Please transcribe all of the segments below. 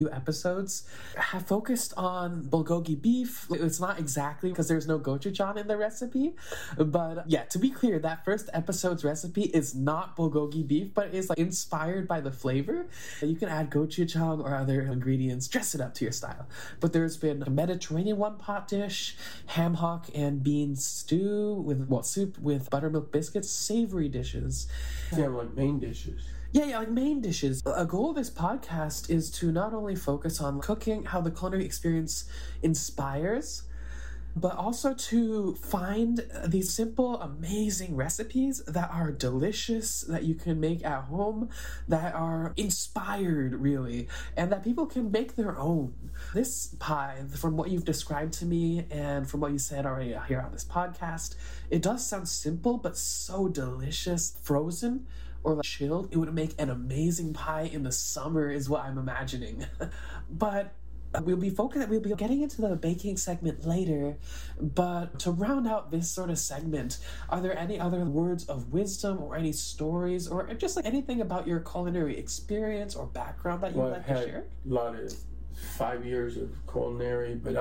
episodes have focused on bulgogi beef. It's not exactly because there's no gochujang in the recipe, but yeah, to be clear, that first episode's recipe is not bulgogi beef, but is like inspired by the flavor. You can add gochujang or other ingredients, dress it up to your style. But there's been a Mediterranean one-pot dish, ham hock and bean stew with soup with buttermilk biscuits, savory dishes. Yeah, like main dishes. Yeah, like main dishes. A goal of this podcast is to not only focus on cooking, how the culinary experience inspires, but also to find these simple, amazing recipes that are delicious, that you can make at home, that are inspired, really, and that people can make their own. This pie, from what you've described to me and from what you said already here on this podcast, it does sound simple, but so delicious. Frozen or like chilled, it would make an amazing pie in the summer is what I'm imagining. But we'll be getting into the baking segment later, but to round out this sort of segment, are there any other words of wisdom or any stories or just like anything about your culinary experience or background that you'd like to share? A lot of 5 years of culinary, but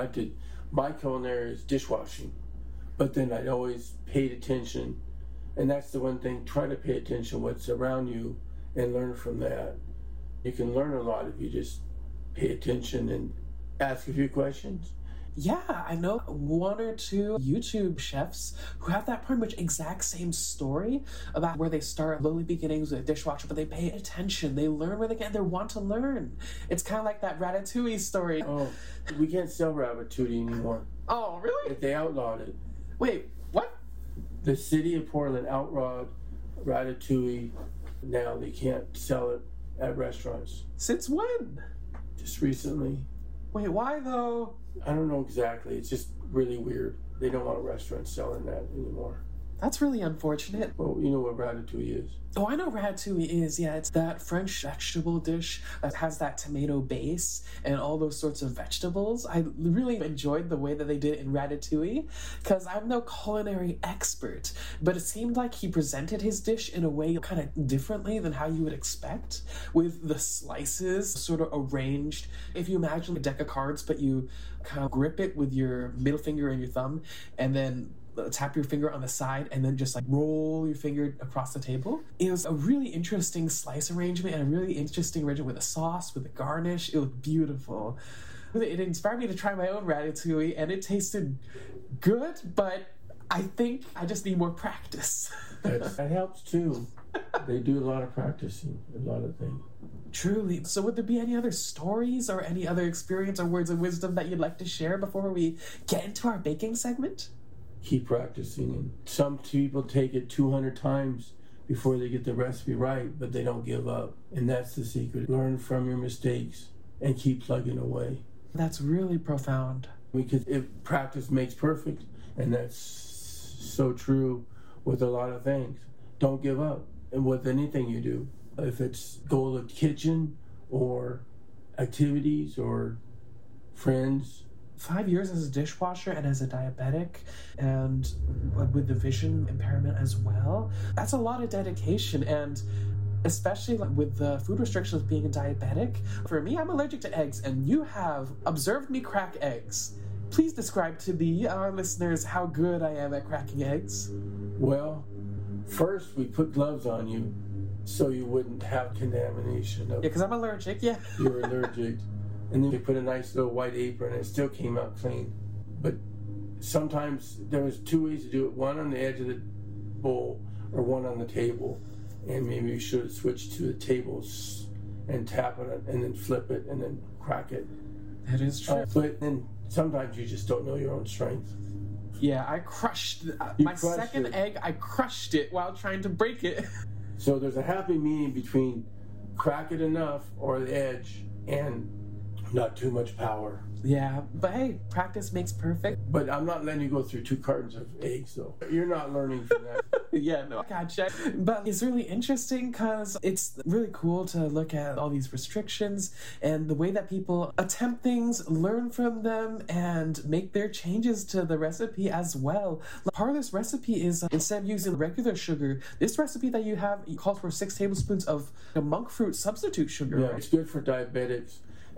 my culinary is dishwashing, but then I'd always paid attention. And that's the one thing, try to pay attention to what's around you and learn from that. You can learn a lot if you just pay attention and ask a few questions. Yeah, I know one or two YouTube chefs who have that pretty much exact same story about where they start lowly beginnings with a dishwasher, but they pay attention, they learn where they can, they want to learn. It's kind of like that Ratatouille story. Oh, we can't sell Ratatouille anymore. Oh, really? They outlawed it. Wait, what? The city of Portland outlawed Ratatouille. Now they can't sell it at restaurants. Since when? Just recently. Wait, why though? I don't know exactly. It's just really weird. They don't want restaurants selling that anymore. That's really unfortunate. Well, you know what Ratatouille is. Oh, I know Ratatouille is. Yeah, it's that French vegetable dish that has that tomato base and all those sorts of vegetables. I really enjoyed the way that they did it in Ratatouille because I'm no culinary expert, but it seemed like he presented his dish in a way kind of differently than how you would expect, with the slices sort of arranged. If you imagine a deck of cards, but you kind of grip it with your middle finger and your thumb, and then tap your finger on the side and then just like roll your finger across the table. It was a really interesting slice arrangement and a really interesting arrangement with a sauce, with a garnish. It was beautiful. It inspired me to try my own Ratatouille and it tasted good, but I think I just need more practice. That helps too. They do a lot of practicing, a lot of things. Truly. So would there be any other stories or any other experience or words of wisdom that you'd like to share before we get into our baking segment? Keep practicing. And some people take it 200 times before they get the recipe right, but they don't give up. And that's the secret. Learn from your mistakes and keep plugging away. That's really profound. Because if practice makes perfect, and that's so true with a lot of things. Don't give up. And with anything you do, if it's go to the kitchen or activities or friends. 5 years as a dishwasher and as a diabetic and with the vision impairment as well, that's a lot of dedication. And especially with the food restrictions being a diabetic, for me, I'm allergic to eggs, and you have observed me crack eggs. Please describe to our listeners how good I am at cracking eggs. Well, first we put gloves on you so you wouldn't have contamination. Yeah, because I'm allergic, yeah. You're allergic. And then we put a nice little white apron and it still came out clean. But sometimes there was two ways to do it. One on the edge of the bowl or one on the table. And maybe you should have switched to the tables and tap it and then flip it and then crack it. That is true. But then sometimes you just don't know your own strength. Yeah, I crushed my second egg. I crushed it while trying to break it. So there's a happy medium between crack it enough or the edge and not too much power. Yeah, but hey, practice makes perfect. But I'm not letting you go through 2 cartons of eggs, though. You're not learning from that. Yeah, no, gotcha. But it's really interesting because it's really cool to look at all these restrictions and the way that people attempt things, learn from them, and make their changes to the recipe as well. Part of this recipe is instead of using regular sugar, this recipe that you have calls for 6 tablespoons of monk fruit substitute sugar. Yeah, it's good for diabetics.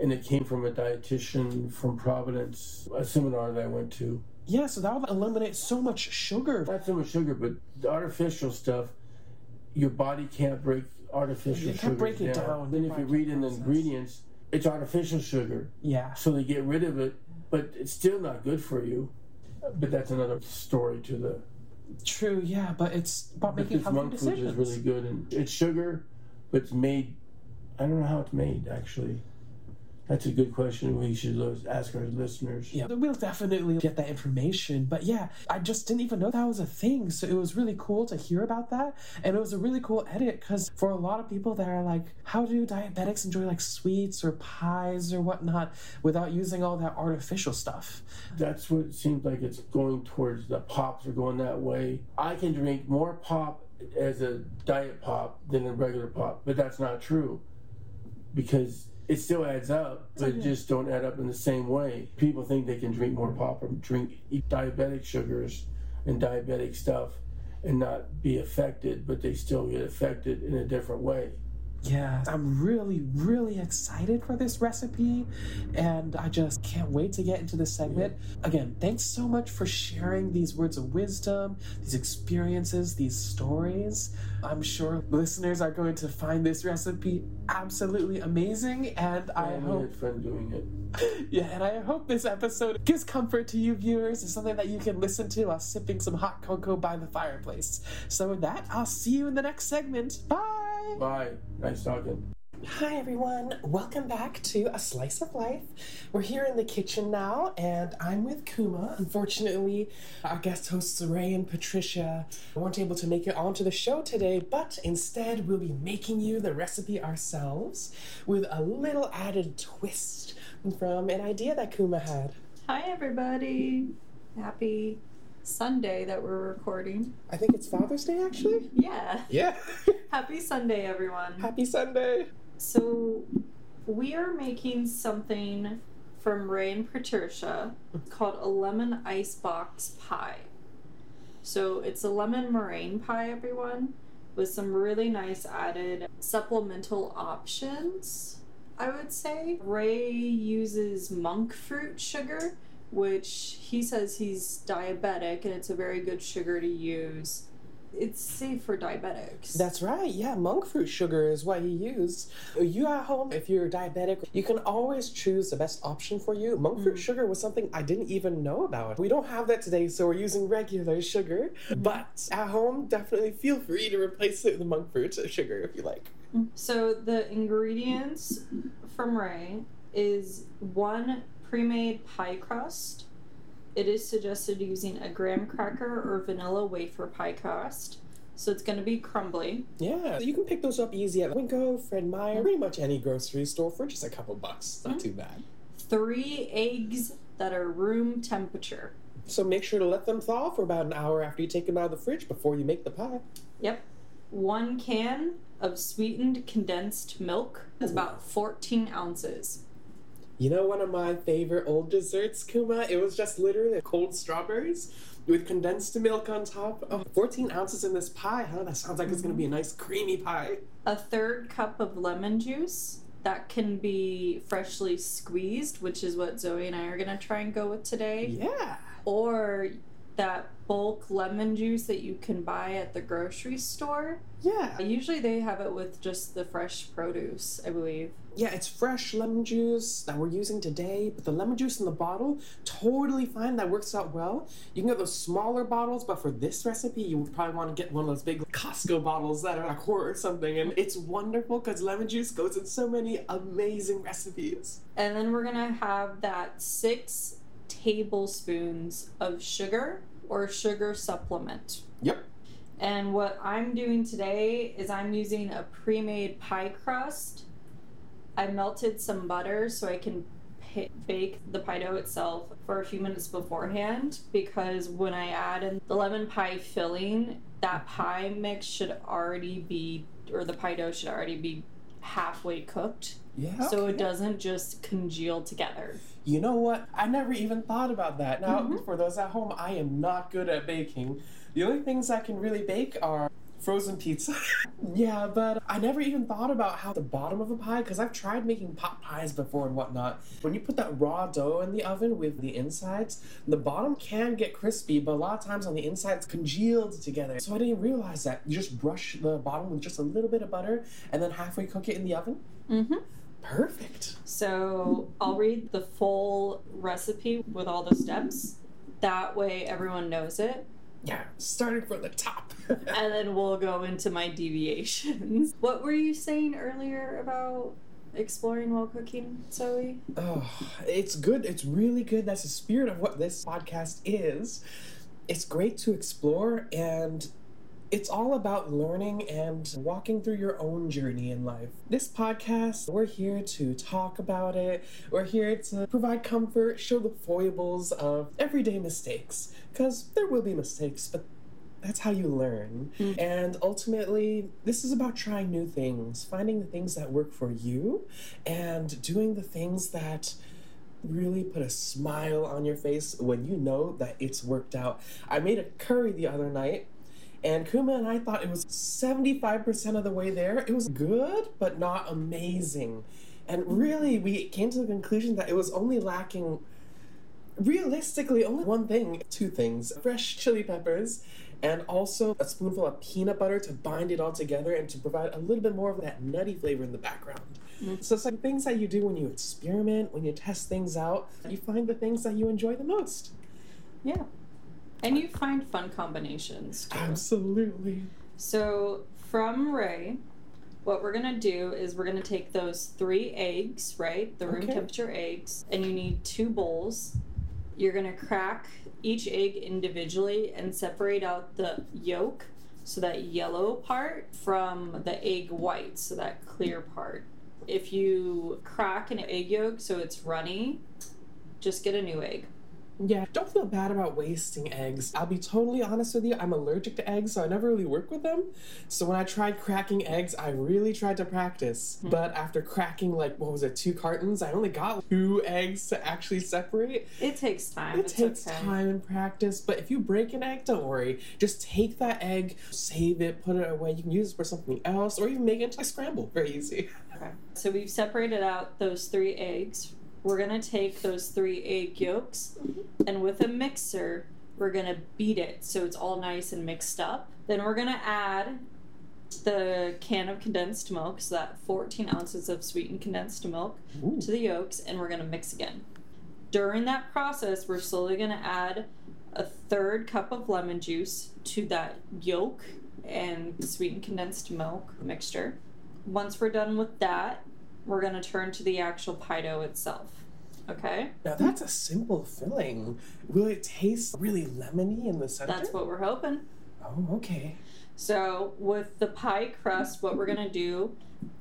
and it came from a dietitian from Providence, a seminar that I went to. Yeah, so that would eliminate so much sugar. Not so much sugar, but the artificial stuff, your body can't break artificial sugar. You can't break it down. Then if you read in the ingredients, it's artificial sugar. Yeah. So they get rid of it, but it's still not good for you. But that's another story to the... True, yeah, but it's about making healthy monk food decisions. is really good, and it's sugar, but it's made... I don't know how it's made, actually. That's a good question we should ask our listeners. Yeah, we'll definitely get that information. But yeah, I just didn't even know that was a thing. So it was really cool to hear about that. And it was a really cool edit because for a lot of people that are like, how do diabetics enjoy like sweets or pies or whatnot without using all that artificial stuff? That's what it seems like it's going towards. The pops are going that way. I can drink more pop as a diet pop than a regular pop, but that's not true because it still adds up, but it just don't add up in the same way. People think they can drink more pop or eat diabetic sugars and diabetic stuff and not be affected, but they still get affected in a different way. Yeah, I'm really, really excited for this recipe, and I just can't wait to get into this segment. Again, thanks so much for sharing these words of wisdom, these experiences, these stories. I'm sure listeners are going to find this recipe absolutely amazing, and I hope... We had fun doing it. Yeah, and I hope this episode gives comfort to you viewers. It's something that you can listen to while sipping some hot cocoa by the fireplace. So with that, I'll see you in the next segment. Bye! Bye. Nice talking. Hi everyone, welcome back to A Slice of Life. We're here in the kitchen now, and I'm with Kuma. Unfortunately, our guest hosts Ray and Patricia weren't able to make it onto the show today, but instead we'll be making you the recipe ourselves with a little added twist from an idea that Kuma had. Hi everybody. Happy Sunday that we're recording. I think it's Father's Day actually? Yeah. Yeah. Happy Sunday everyone. Happy Sunday. So we are making something from Ray and Patricia called a lemon icebox pie. So it's a lemon meringue pie, everyone, with some really nice added supplemental options, I would say. Ray uses monk fruit sugar, which he says he's diabetic and it's a very good sugar to use. It's safe for diabetics. That's right, yeah, monk fruit sugar is what he used. You at home, if you're diabetic, you can always choose the best option for you. Monk fruit sugar was something I didn't even know about. We don't have that today, so we're using regular sugar. But at home, definitely feel free to replace it with monk fruit sugar if you like. So the ingredients from Ray is 1 pre-made pie crust. It is suggested using a graham cracker or vanilla wafer pie crust. So it's going to be crumbly. Yeah, you can pick those up easy at Winco, Fred Meyer, pretty much any grocery store for just a couple bucks. Not too bad. 3 eggs that are room temperature. So make sure to let them thaw for about an hour after you take them out of the fridge before you make the pie. Yep. 1 can of sweetened condensed milk. That's about 14 ounces. You know one of my favorite old desserts, Kuma? It was just literally cold strawberries with condensed milk on top. Oh, 14 ounces in this pie, huh? That sounds like it's going to be a nice creamy pie. 1/3 cup of lemon juice. That can be freshly squeezed, which is what Zoe and I are going to try and go with today. Yeah. Or that bulk lemon juice that you can buy at the grocery store. Yeah. Usually they have it with just the fresh produce, I believe. Yeah, it's fresh lemon juice that we're using today, but the lemon juice in the bottle, totally fine. That works out well. You can get those smaller bottles, but for this recipe, you would probably want to get one of those big Costco bottles that are like $1 or something. And it's wonderful because lemon juice goes in so many amazing recipes. And then we're going to have that 6 tablespoons of sugar or sugar supplement. Yep. And what I'm doing today is I'm using a pre-made pie crust. I melted some butter so I can bake the pie dough itself for a few minutes beforehand, because when I add in the lemon pie filling, that pie mix should already be, or the pie dough should already be halfway cooked. Yeah. So it doesn't just congeal together. You know what? I never even thought about that. Now, for those at home, I am not good at baking. The only things I can really bake are frozen pizza. Yeah, but I never even thought about how the bottom of a pie, because I've tried making pot pies before and whatnot. When you put that raw dough in the oven with the insides, the bottom can get crispy, but a lot of times on the inside it's congealed together. So I didn't realize that. You just brush the bottom with just a little bit of butter and then halfway cook it in the oven? Mm-hmm. Perfect. So I'll read the full recipe with all the steps. That way everyone knows it. Yeah, starting from the top. And then we'll go into my deviations. What were you saying earlier about exploring while cooking, Zoe? Oh, it's good. It's really good. That's the spirit of what this podcast is. It's great to explore, and it's all about learning and walking through your own journey in life. This podcast, we're here to talk about it. We're here to provide comfort, show the foibles of everyday mistakes. Because there will be mistakes, but that's how you learn. Mm. And ultimately, this is about trying new things, finding the things that work for you, and doing the things that really put a smile on your face when you know that it's worked out. I made a curry the other night, and Kuma and I thought it was 75% of the way there. It was good, but not amazing. And really, we came to the conclusion that it was only lacking, realistically, only one thing. Two things. Fresh chili peppers, and also a spoonful of peanut butter to bind it all together and to provide a little bit more of that nutty flavor in the background. Mm. So it's like things that you do when you experiment, when you test things out, you find the things that you enjoy the most. Yeah. And you find fun combinations, too. Absolutely. So, from Ray, what we're going to do is we're going to take those 3 eggs, right? The room temperature eggs. And you need 2 bowls. You're going to crack each egg individually and separate out the yolk, so that yellow part, from the egg white, so that clear part. If you crack an egg yolk so it's runny, just get a new egg. Yeah, don't feel bad about wasting eggs. I'll be totally honest with you, I'm allergic to eggs, so I never really work with them. So when I tried cracking eggs, I really tried to practice. Mm-hmm. But after cracking, 2 cartons, I only got 2 eggs to actually separate. It takes time. It takes time and practice, but if you break an egg, don't worry. Just take that egg, save it, put it away. You can use it for something else, or even make it into a scramble. Very easy. Okay. So we've separated out those 3 eggs. We're going to take those 3 egg yolks, and with a mixer, we're going to beat it so it's all nice and mixed up. Then we're going to add the can of condensed milk, so that 14 ounces of sweetened condensed milk, to the yolks, and we're going to mix again. During that process, we're slowly going to add a 1/3 cup of lemon juice to that yolk and sweetened condensed milk mixture. Once we're done with that, we're going to turn to the actual pie dough itself. Okay? Now that's a simple filling. Will it taste really lemony in the center? That's what we're hoping. Oh, okay. So with the pie crust, what we're going to do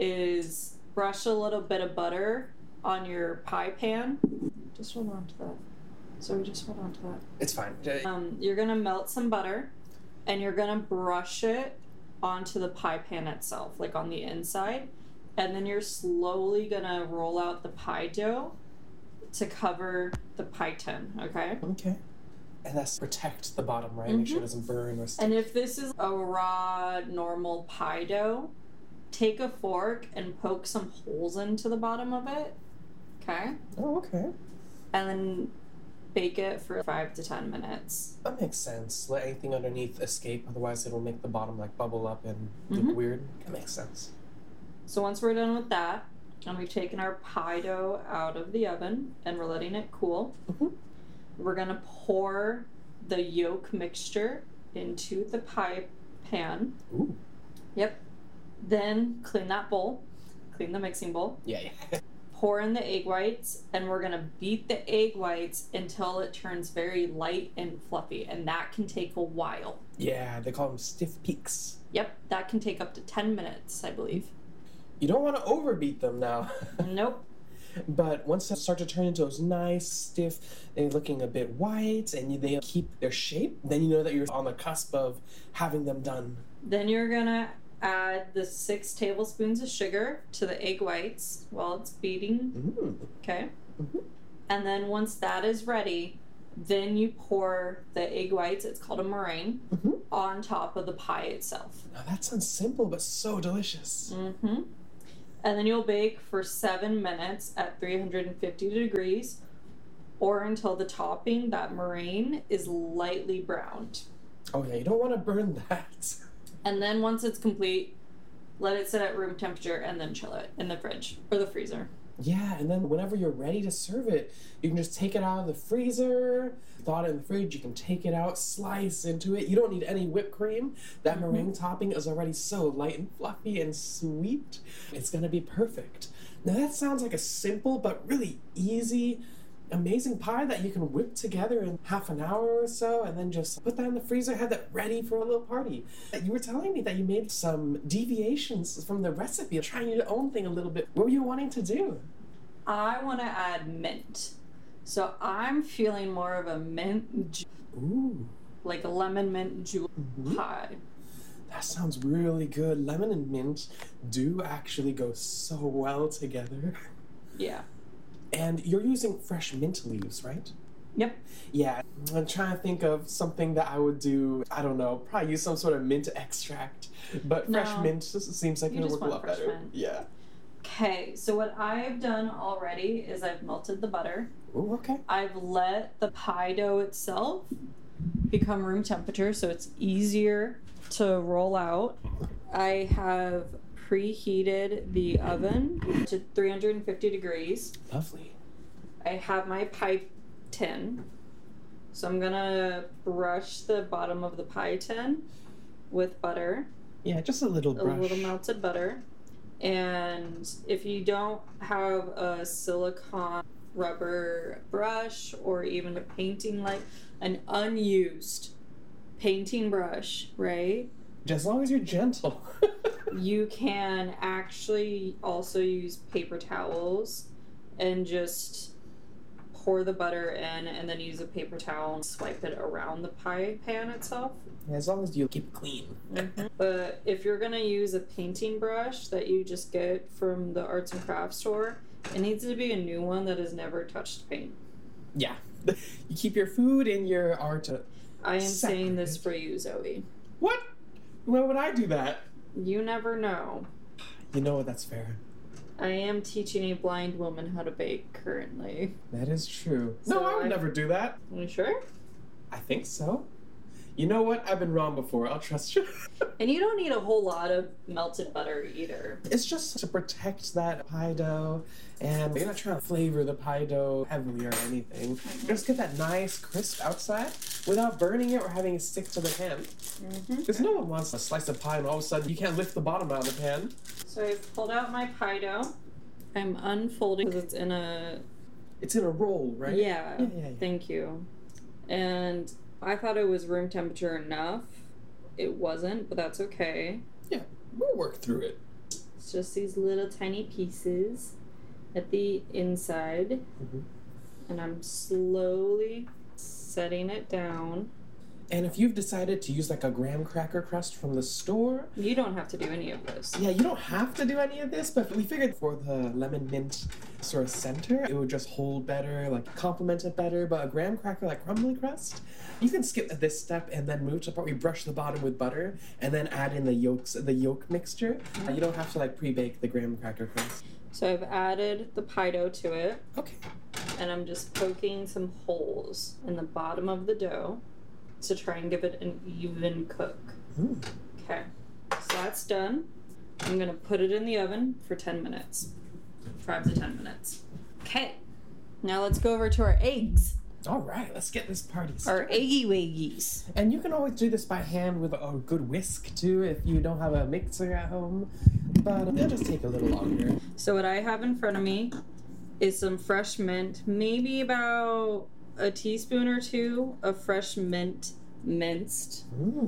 is brush a little bit of butter on your pie pan. Just hold on to that. So just hold on to that. It's fine. You're going to melt some butter, and you're going to brush it onto the pie pan itself, like on the inside. And then you're slowly going to roll out the pie dough to cover the pie tin, okay? Okay. And that's protect the bottom, right? Make sure it doesn't burn or stick. And if this is a raw, normal pie dough, take a fork and poke some holes into the bottom of it, okay? Oh, okay. And then bake it for 5 to 10 minutes. That makes sense. Let anything underneath escape, otherwise it'll make the bottom bubble up and look weird. That makes sense. So once we're done with that, and we've taken our pie dough out of the oven, and we're letting it cool, we're going to pour the yolk mixture into the pie pan. Ooh. Yep. Then clean that bowl. Clean the mixing bowl. Yeah. Pour in the egg whites, and we're going to beat the egg whites until it turns very light and fluffy, and that can take a while. Yeah, they call them stiff peaks. Yep, that can take up to 10 minutes, I believe. You don't want to overbeat them now. Nope. But once they start to turn into those nice, stiff, they're looking a bit white, and they keep their shape, then you know that you're on the cusp of having them done. Then you're going to add the 6 tablespoons of sugar to the egg whites while it's beating. Okay? And then once that is ready, then you pour the egg whites, it's called a meringue, on top of the pie itself. Now that sounds simple, but so delicious. Mm-hmm. And then you'll bake for 7 minutes at 350 degrees or until the topping, that meringue, is lightly browned. Oh yeah, you don't want to burn that. And then once it's complete, let it sit at room temperature and then chill it in the fridge or the freezer. Yeah, and then whenever you're ready to serve it, you can just take it out of the freezer, thaw it in the fridge, you can take it out, slice into it. You don't need any whipped cream. That meringue topping is already so light and fluffy and sweet. It's gonna be perfect. Now that sounds like a simple but really easy, amazing pie that you can whip together in half an hour or so and then just put that in the freezer, have that ready for a little party. You were telling me that you made some deviations from the recipe, trying your own thing a little bit. What were you wanting to do? I want to add mint. So I'm feeling more of a mint, Ooh. like a lemon mint jewel pie. That sounds really good. Lemon and mint do actually go so well together. Yeah. And you're using fresh mint leaves, right? Yep. Yeah, I'm trying to think of something that I would do. I don't know, probably use some sort of mint extract. But fresh mint just seems like it would work a lot better. Mint. Yeah. Okay, so what I've done already is I've melted the butter. Ooh, okay. I've let the pie dough itself become room temperature so it's easier to roll out. I have preheated the oven to 350 degrees. Lovely. I have my pie tin. So I'm gonna brush the bottom of the pie tin with butter. Yeah, just a little brush. A little melted butter. And if you don't have a silicone rubber brush or even a painting, like an unused painting brush, right? Just as long as you're gentle. You can actually also use paper towels and just pour the butter in and then use a paper towel and swipe it around the pie pan itself. Yeah, as long as you keep it clean. But if you're going to use a painting brush that you just get from the arts and crafts store, it needs to be a new one that has never touched paint. Yeah. You keep your food and your art I am saying this for you, Zoe. What? Why would I do that? You never know. You know what, that's fair. I am teaching a blind woman how to bake currently. That is true. So No, I would never do that. You sure? I think so. You know what? I've been wrong before. I'll trust you. And you don't need a whole lot of melted butter either. It's just to protect that pie dough, and you're not trying to flavor the pie dough heavily or anything. Just get that nice crisp outside without burning it or having it stick to the pan. Because no one wants a slice of pie and all of a sudden you can't lift the bottom out of the pan. So I've pulled out my pie dough. I'm unfolding because it's in a... It's in a roll, right? Yeah. Yeah. Thank you. And I thought it was room temperature enough. It wasn't, but that's okay. Yeah, we'll work through it. It's just these little tiny pieces at the inside. And I'm slowly setting it down. And if you've decided to use like a graham cracker crust from the store... You don't have to do any of this. Yeah, you don't have to do any of this, but we figured for the lemon mint sort of center, it would just hold better, like complement it better. But a graham cracker, like crumbly crust, you can skip this step and then move to the part where you brush the bottom with butter and then add in the yolk mixture. You don't have to like pre-bake the graham cracker crust. So I've added the pie dough to it. Okay. And I'm just poking some holes in the bottom of the dough to try and give it an even cook. Okay, so that's done. I'm gonna put it in the oven for 10 minutes. 5 to 10 minutes. Okay, now let's go over to our eggs. All right, let's get this party started. Our eggy waggies. And you can always do this by hand with a good whisk too if you don't have a mixer at home. But it'll just take a little longer. So what I have in front of me is some fresh mint, maybe about a teaspoon or two of fresh mint minced.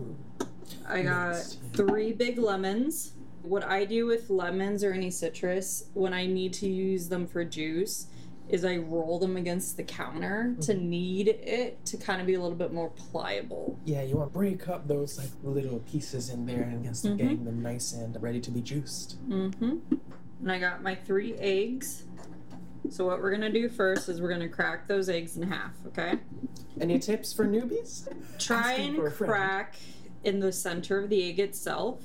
I got 3 big lemons. What I do with lemons or any citrus when I need to use them for juice is I roll them against the counter to knead it to kind of be a little bit more pliable. Yeah, you want to break up those like little pieces in there and just getting them nice and ready to be juiced. And I got my 3 eggs. So what we're going to do first is we're going to crack those eggs in half, okay? Any tips for newbies? Try and crack in the center of the egg itself.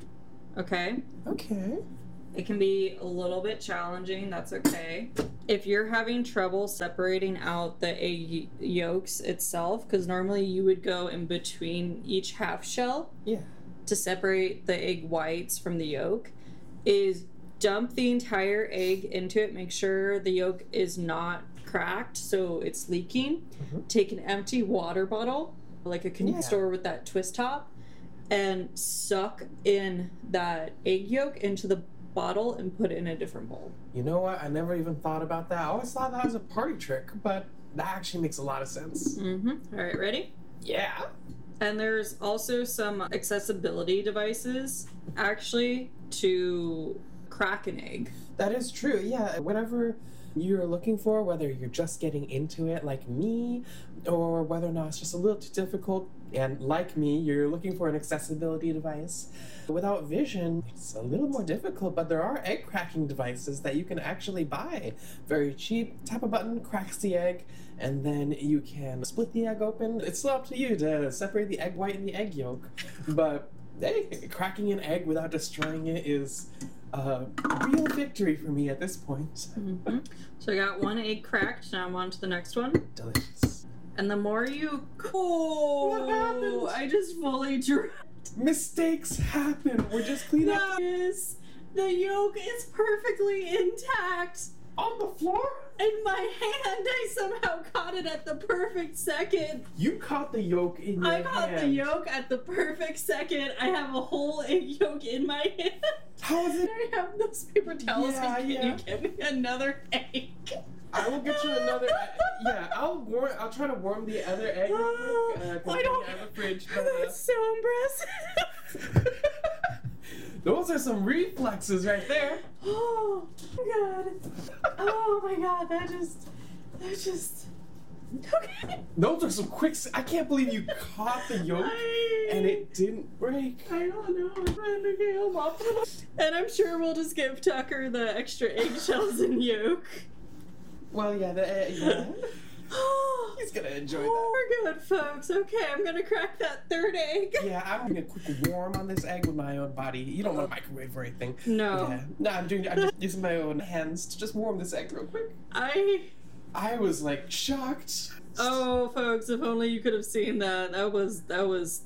Okay? Okay. It can be a little bit challenging. That's okay. If you're having trouble separating out the egg yolks itself, because normally you would go in between each half shell Yeah. to separate the egg whites from the yolk, is dump the entire egg into it. Make sure the yolk is not cracked, so it's leaking. Take an empty water bottle, like a convenience store with that twist top, and suck in that egg yolk into the bottle and put it in a different bowl. You know what? I never even thought about that. I always thought that was a party trick, but that actually makes a lot of sense. All right, ready? Yeah. And there's also some accessibility devices, actually, to crack an egg. That is true. Yeah. Whatever you're looking for, whether you're just getting into it like me, or whether or not it's just a little too difficult, and like me, you're looking for an accessibility device. Without vision, it's a little more difficult, but there are egg cracking devices that you can actually buy. Very cheap. Tap a button, cracks the egg, and then you can split the egg open. It's still up to you to separate the egg white and the egg yolk. But hey, cracking an egg without destroying it is a real victory for me at this point. So I got one egg cracked, now I'm on to the next one. Delicious. And the more you... Oh, What happened? I just fully drew... Mistakes happen. We're just cleaning up The yolk is perfectly intact. on the floor. In my hand, I somehow caught it at the perfect second. You caught the yolk in your I hand. caught the yolk at the perfect second. I have a whole egg yolk in my hand. How is it? I have those paper towels. Yeah, Can yeah. you give me another egg? I will get you another. Yeah, I'll try to warm the other egg. I don't. I have a fridge. But, That's so impressive. those are some reflexes right there. Oh my god. Oh my god. That just. Okay. Those are some quick. I can't believe you caught the yolk and it didn't break. I don't know. I'm trying to get him up. And I'm sure we'll just give Tucker the extra eggshells and yolk. Well, yeah, he's gonna enjoy that. We're good, folks. Okay, I'm gonna crack that third egg. Yeah, I'm gonna quick warm on this egg with my own body. You don't want a microwave or anything. No. Yeah. No, I'm just using my own hands to just warm this egg real quick. I was like shocked. Oh, folks, if only you could have seen that. That was.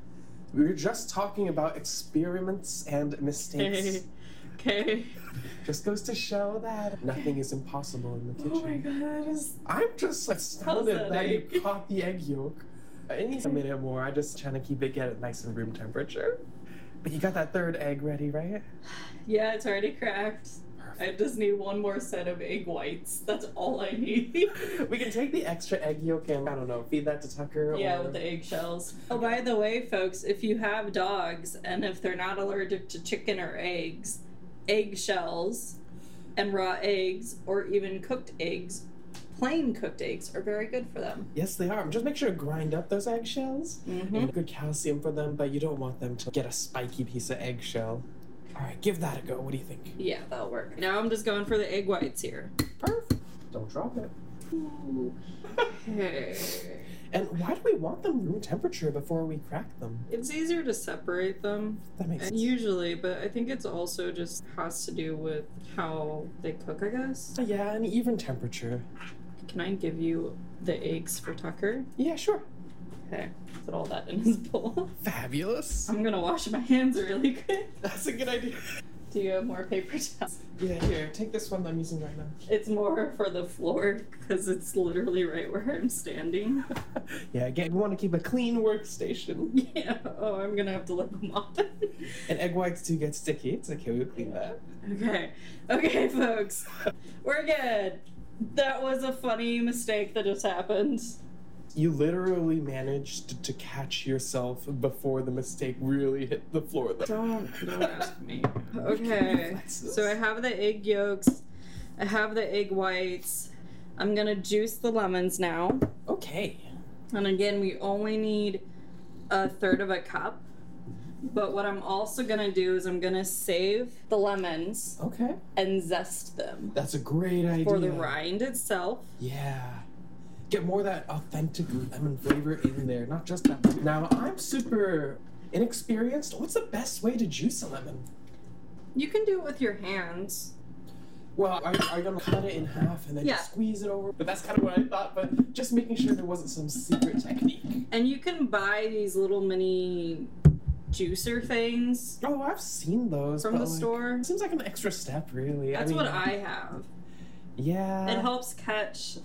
We were just talking about experiments and mistakes. Okay. Just goes to show that nothing is impossible in the kitchen. Oh my god. I'm just astounded that you egg? caught the egg yolk. It needs a minute more. I'm just trying to keep it get it nice and room temperature. But you got that third egg ready, right? Yeah, it's already cracked. I just need one more set of egg whites. That's all I need. We can take the extra egg yolk and, I don't know, feed that to Tucker. Yeah, or... with the eggshells. Oh, by the way, folks, if you have dogs and if they're not allergic to chicken or eggs, eggshells and raw eggs or even cooked eggs, plain cooked eggs, are very good for them. Yes, they are. Just make sure to grind up those eggshells. And good calcium for them, but you don't want them to get a spiky piece of eggshell. All right, give that a go. What do you think? Yeah, that'll work. Now I'm just going for the egg whites here. Perfect. Don't drop it. Ooh. Okay. And why do we want them room temperature before we crack them? It's easier to separate them. That makes sense. Usually, but I think it's also just has to do with how they cook, I guess. Yeah, an even temperature. Can I give you the eggs for Tucker? Yeah, sure. Okay. Put all that in his bowl. Fabulous. I'm gonna wash my hands really quick. That's a good idea. Do you have more paper towels? Yeah, here, take this one I'm using right now. It's more for the floor because it's literally right where I'm standing. Yeah, again, we want to keep a clean workstation. Yeah. Oh, I'm gonna have to let them off. And egg whites do get sticky. It's okay, we'll clean that. Okay. Okay, folks. We're good. That was a funny mistake that just happened. You literally managed to catch yourself before the mistake really hit the floor. Don't ask me. Okay, so I have the egg yolks. I have the egg whites. I'm gonna juice the lemons now. Okay. And again, we only need 1/3 of a cup. But what I'm also gonna do is I'm gonna save the lemons Okay. and zest them That's a great idea. for the rind itself. Yeah. Get more of that authentic lemon flavor in there, not just that. Now, I'm super inexperienced, what's the best way to juice a lemon? You can do it with your hands. Well, are you gonna cut it in half and then Yeah. just squeeze it over? But that's kind of what I thought, but just making sure there wasn't some secret technique. And you can buy these little mini juicer things Oh, I've seen those. from but, the like, store. it seems like an extra step, really. That's what I have. Yeah. It helps catch,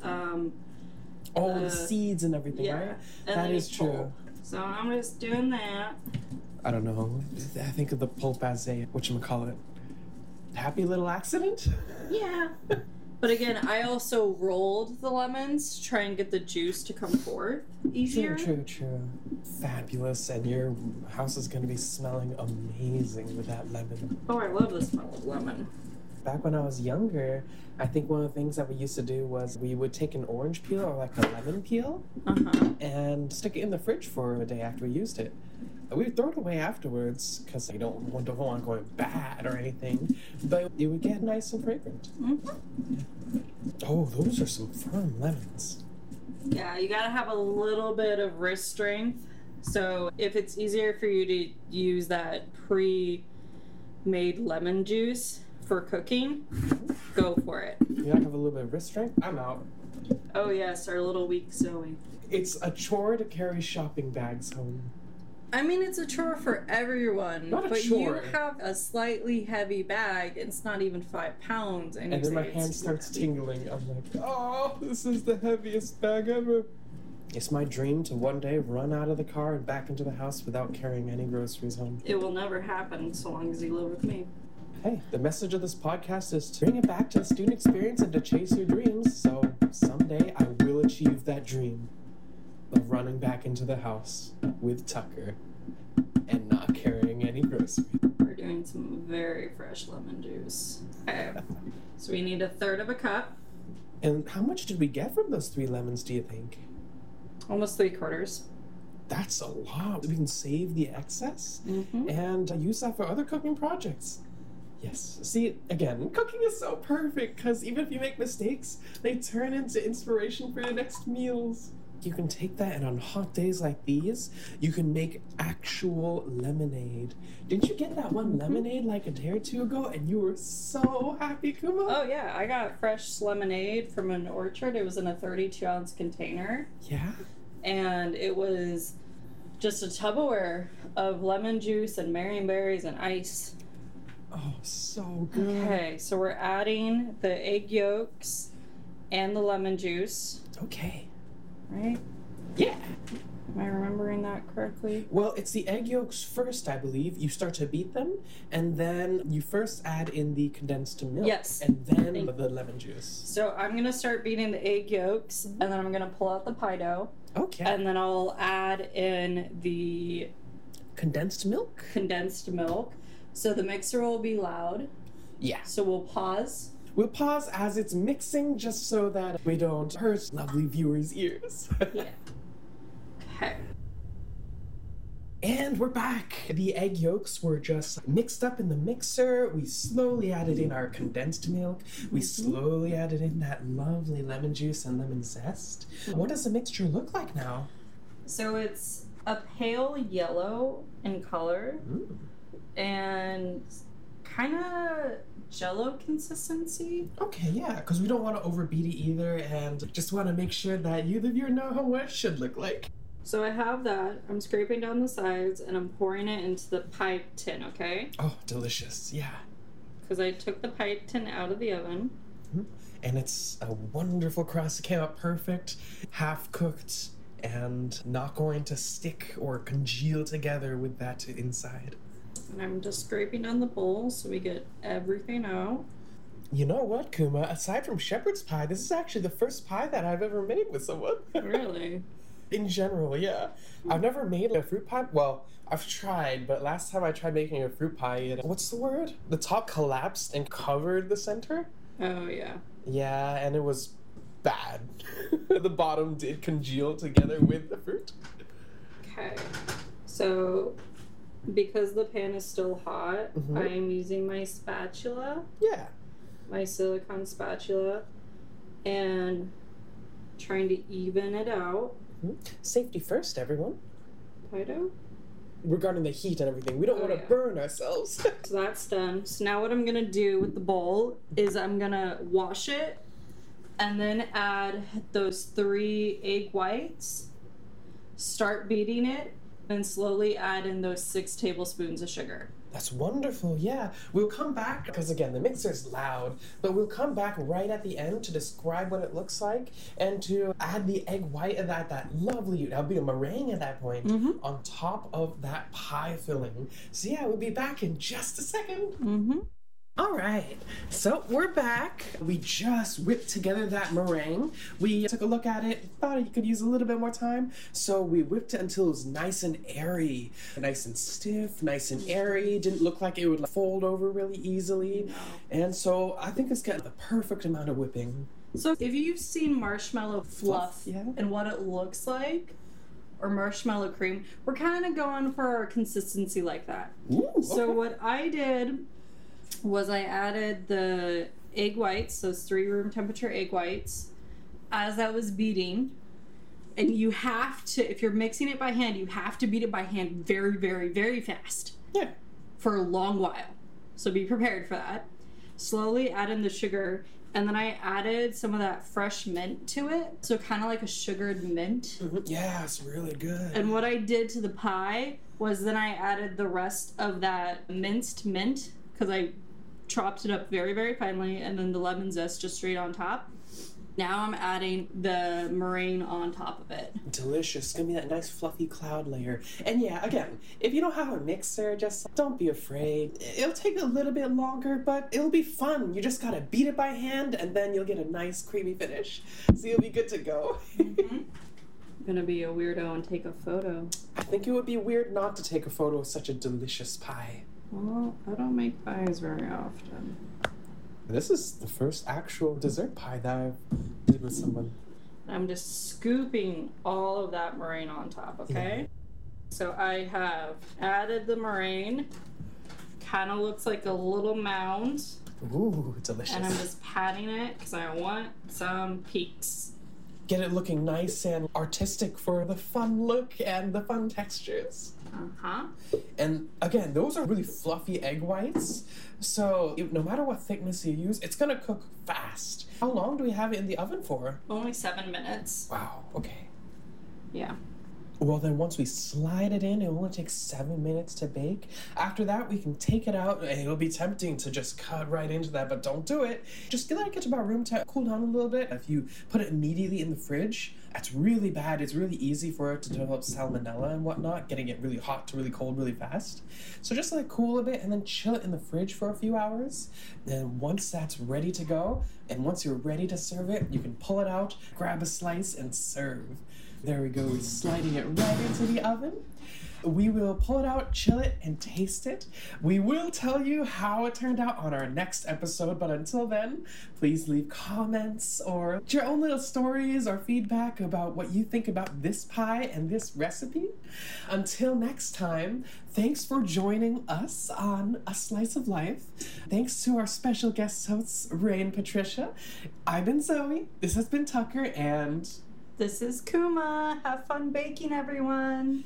the seeds and everything, yeah. right? And That then is you pull. true. So I'm just doing that. I don't know. I think of the pulp as a, whatchamacallit, happy little accident? Yeah. But again, I also rolled the lemons to try and get the juice to come forth easier. True. Fabulous, and your house is going to be smelling amazing with that lemon. Oh, I love the smell of lemon. Back when I was younger, I think one of the things that we used to do was we would take an orange peel or like a lemon peel Uh-huh. and stick it in the fridge for a day after we used it. We would throw it away afterwards because you don't want going bad or anything, but it would get nice and fragrant. Mm-hmm. Oh, those are some firm lemons. Yeah, you gotta have a little bit of wrist strength. So if it's easier for you to use that pre-made lemon juice for cooking, go for it. You gotta have a little bit of wrist strength? I'm out. Oh yes, our little weak Zoe. It's a chore to carry shopping bags home. I mean, it's a chore for everyone, Not a but chore. you have a slightly heavy bag. It's not even 5 pounds, and, And you then my say hand it's starts heavy. tingling. I'm like, oh, this is the heaviest bag ever. It's my dream to one day run out of the car and back into the house without carrying any groceries home. It will never happen so long as you live with me. Hey, the message of this podcast is to bring it back to the student experience and to chase your dreams. So someday I will achieve that dream of running back into the house with Tucker and not carrying any groceries. We're doing some very fresh lemon juice. Okay. So we need 1/3 cup. And how much did we get from those 3 lemons, do you think? Almost 3/4. That's a lot. We can save the excess Mm-hmm. and use that for other cooking projects. Yes. See, again, cooking is so perfect because even if you make mistakes, they turn into inspiration for your next meals. You can take that, and on hot days like these, you can make actual lemonade. Didn't you get that one lemonade like a day or two ago, and you were so happy, Kuma? Oh yeah, I got fresh lemonade from an orchard. It was in a 32-ounce container, Yeah? and it was just a Tupperware of lemon juice and marionberries and ice. Oh, so good. Okay, so we're adding the egg yolks and the lemon juice, Okay. right? Yeah. Am I remembering that correctly? Well, it's the egg yolks first, I believe. You start to beat them, and then you first add in the condensed milk. Yes. And then Thank- the lemon juice. So I'm gonna start beating the egg yolks, and then I'm gonna pull out the pie dough, Okay. and then I'll add in the Condensed milk? condensed milk. So the mixer will be loud. Yeah. So we'll pause. We'll pause as it's mixing just so that we don't hurt lovely viewers' ears. Yeah. Okay. And we're back. The egg yolks were just mixed up in the mixer. We slowly added in our condensed milk. We slowly added in that lovely lemon juice and lemon zest. What does the mixture look like now? So it's a pale yellow in color Mm. and kind of jello consistency. Okay, yeah, because we don't want to overbeat it either, and just want to make sure that you, the viewer, know what it should look like. So I have that. I'm scraping down the sides and I'm pouring it into the pie tin, okay? Oh, delicious, yeah. Because I took the pie tin out of the oven. And it's a wonderful crust. It came out perfect, half cooked, and not going to stick or congeal together with that inside. And I'm just scraping down the bowl so we get everything out. You know what, Kuma? Aside from shepherd's pie, this is actually the first pie that I've ever made with someone. Really? In general, yeah. I've never made a fruit pie. Well, I've tried, but last time I tried making a fruit pie, what's the word? The top collapsed and covered the center? Oh, yeah. Yeah, and it was bad. The bottom did congeal together with the fruit. Okay. So, because the pan is still hot, Mhm. I am using my spatula, Yeah. my silicone spatula, and trying to even it out. Safety first, everyone. Pie dough? regarding the heat and everything. We don't want to burn ourselves. So that's done. So now what I'm going to do with the bowl is I'm going to wash it and then add those 3 egg whites, start beating it, and slowly add in those 6 tablespoons of sugar. That's wonderful, yeah. We'll come back, because again, the mixer is loud, but we'll come back right at the end to describe what it looks like and to add the egg white of that lovely, that'll be a meringue at that point, on top of that pie filling. So yeah, we'll be back in just a second. All right, so we're back. We just whipped together that meringue. We took a look at it, thought it could use a little bit more time, so we whipped it until it was nice and airy, nice and stiff, nice and airy. Didn't look like it would fold over really easily, and so I think it's got the perfect amount of whipping. So if you've seen marshmallow fluff and what it looks like, or marshmallow cream, we're kind of going for a consistency like that. Ooh, okay. So what I did was I added the egg whites, those 3 room temperature egg whites, as I was beating. And you have to, if you're mixing it by hand, you have to beat it by hand very, very, very fast. Yeah. For a long while. So be prepared for that. Slowly add in the sugar, and then I added some of that fresh mint to it. So kind of like a sugared mint. Yeah, it's really good. And what I did to the pie was then I added the rest of that minced mint, because I chopped it up very, very finely, and then the lemon zest just straight on top. Now I'm adding the meringue on top of it. Delicious. It's gonna be that nice fluffy cloud layer. And yeah, again, if you don't have a mixer, just don't be afraid. It'll take a little bit longer, but it'll be fun. You just gotta beat it by hand, and then you'll get a nice creamy finish. So you'll be good to go. I'm gonna be a weirdo and take a photo. I think it would be weird not to take a photo of such a delicious pie. Well, I don't make pies very often. This is the first actual dessert pie that I've did with someone. I'm just scooping all of that meringue on top, okay? Yeah. So I have added the meringue. Kind of looks like a little mound. Ooh, delicious. And I'm just patting it because I want some peaks. Get it looking nice and artistic for the fun look and the fun textures. And again, those are really fluffy egg whites. So no matter what thickness you use, it's gonna cook fast. How long do we have it in the oven for? Only 7 minutes. Wow, okay. Yeah. Well, then once we slide it in, it only takes 7 minutes to bake. After that, we can take it out. It'll be tempting to just cut right into that, but don't do it. Just let it get to about room temp, cool down a little bit. If you put it immediately in the fridge, that's really bad. It's really easy for it to develop salmonella and whatnot, getting it really hot to really cold really fast. So just let it cool a bit and then chill it in the fridge for a few hours. Then once that's ready to go, and once you're ready to serve it, you can pull it out, grab a slice, and serve. There we go, we're sliding it right into the oven. We will pull it out, chill it, and taste it. We will tell you how it turned out on our next episode, but until then, please leave comments or your own little stories or feedback about what you think about this pie and this recipe. Until next time, thanks for joining us on A Slice of Life. Thanks to our special guest hosts, Ray and Patricia. I've been Zoe, this has been Tucker, and... This is Kuma. Have fun baking, everyone.